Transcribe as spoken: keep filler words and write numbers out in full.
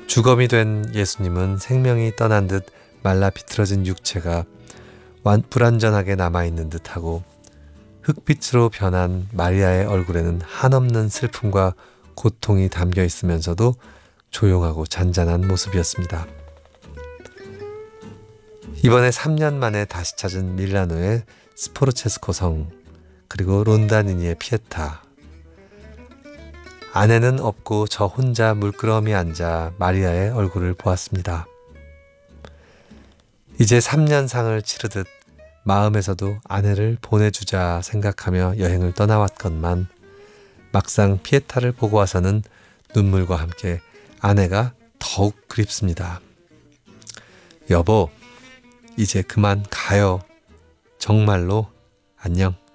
주검이 된 예수님은 생명이 떠난 듯 말라 비틀어진 육체가 완, 불완전하게 남아있는 듯하고 흙빛으로 변한 마리아의 얼굴에는 한없는 슬픔과 고통이 담겨 있으면서도 조용하고 잔잔한 모습이었습니다. 이번에 삼 년 만에 다시 찾은 밀라노의 스포르체스코 성, 그리고 론다니니의 피에타. 아내는 없고 저 혼자 물끄러미 앉아 마리아의 얼굴을 보았습니다. 이제 삼 년상을 치르듯 마음에서도 아내를 보내주자 생각하며 여행을 떠나왔건만 막상 피에타를 보고 와서는 눈물과 함께 아내가 더욱 그립습니다. 여보, 이제 그만 가요. 정말로 안녕.